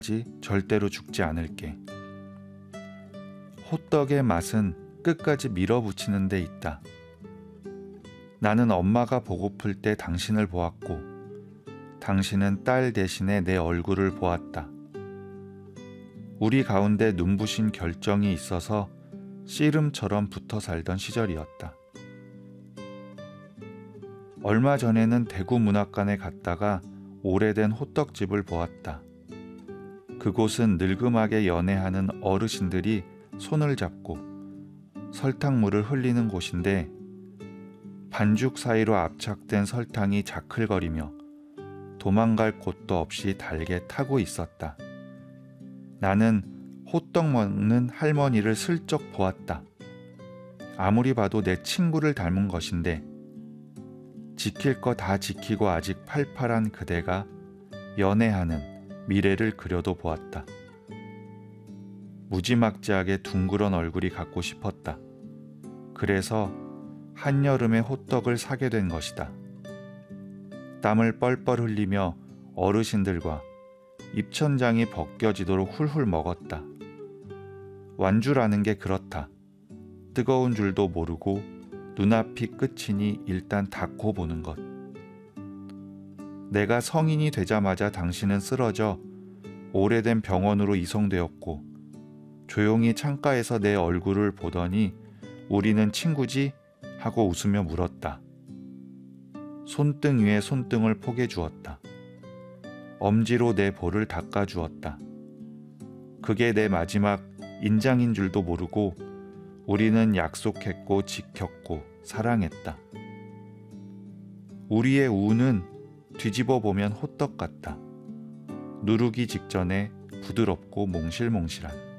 절대로 죽지 않을게. 호떡의 맛은 끝까지 밀어붙이는 데 있다. 나는 엄마가 보고플 때 당신을 보았고, 당신은 딸 대신에 내 얼굴을 보았다. 우리 가운데 눈부신 결정이 있어서 씨름처럼 붙어 살던 시절이었다. 얼마 전에는 대구 문학관에 갔다가 오래된 호떡집을 보았다. 그곳은 늙음하게 연애하는 어르신들이 손을 잡고 설탕물을 흘리는 곳인데, 반죽 사이로 압착된 설탕이 자클거리며 도망갈 곳도 없이 달게 타고 있었다. 나는 호떡 먹는 할머니를 슬쩍 보았다. 아무리 봐도 내 친구를 닮은 것인데, 지킬 거 다 지키고 아직 팔팔한 그대가 연애하는 미래를 그려도 보았다. 무지막지하게 둥그런 얼굴이 갖고 싶었다. 그래서 한여름에 호떡을 사게 된 것이다. 땀을 뻘뻘 흘리며 어르신들과 입천장이 벗겨지도록 훌훌 먹었다. 완주라는 게 그렇다. 뜨거운 줄도 모르고 눈앞이 끝이니 일단 닫고 보는 것. 내가 성인이 되자마자 당신은 쓰러져 오래된 병원으로 이송되었고, 조용히 창가에서 내 얼굴을 보더니 우리는 친구지? 하고 웃으며 물었다. 손등 위에 손등을 포개 주었다. 엄지로 내 볼을 닦아 주었다. 그게 내 마지막 인장인 줄도 모르고 우리는 약속했고 지켰고 사랑했다. 우리의 우는 뒤집어 보면 호떡 같다. 누르기 직전에 부드럽고 몽실몽실한.